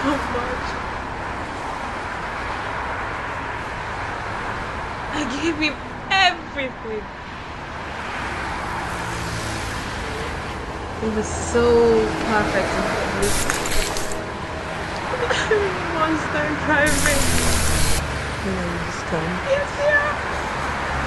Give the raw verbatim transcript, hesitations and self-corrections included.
so much. I gave him everything. He was so perfect in everything. Monster driving. And then you just come. Yes, yeah.